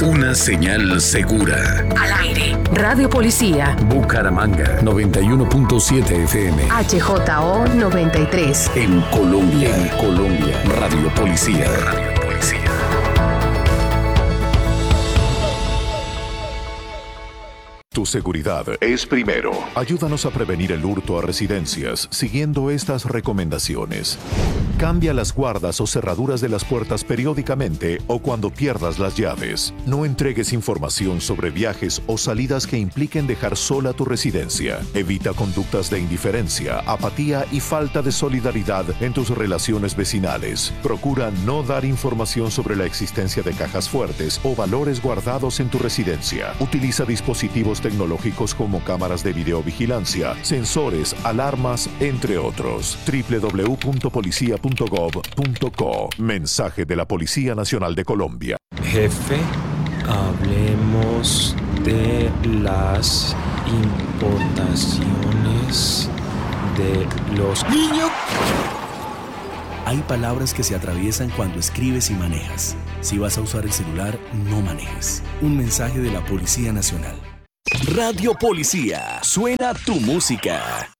Una señal segura. Al aire. Radio Policía. Bucaramanga 91.7 FM. HJO 93. En Colombia. Radio Policía. Tu seguridad es primero. Ayúdanos a prevenir el hurto a residencias siguiendo estas recomendaciones. Cambia las guardas o cerraduras de las puertas periódicamente o cuando pierdas las llaves. No entregues información sobre viajes o salidas que impliquen dejar sola tu residencia. Evita conductas de indiferencia, apatía y falta de solidaridad en tus relaciones vecinales. Procura no dar información sobre la existencia de cajas fuertes o valores guardados en tu residencia. Utiliza dispositivos tecnológicos como cámaras de videovigilancia, sensores, alarmas, entre otros. www.policia.gov.co. Mensaje de la Policía Nacional de Colombia. Jefe, hablemos de las importaciones de los niños. Hay palabras que se atraviesan cuando escribes y manejas. Si vas a usar el celular, no manejes. Un mensaje de la Policía Nacional. Radio Policía. Suena tu música.